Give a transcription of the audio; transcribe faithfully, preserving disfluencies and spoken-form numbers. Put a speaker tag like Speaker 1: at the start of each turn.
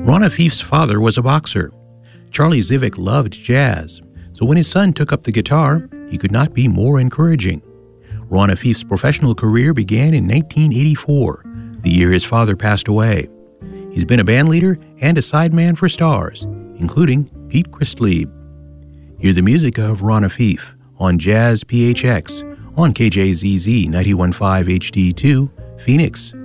Speaker 1: Ron Afif's father was a boxer. Charlie Zivick loved jazz, so when his son took up the guitar, he could not be more encouraging. Ron Afif's professional career began in nineteen eighty-four, the year his father passed away. He's been a bandleader and a sideman for stars, including Pete Christlieb. Hear the music of Ron Afif on Jazz P H X on K J Z Z ninety-one point five H D two, Phoenix.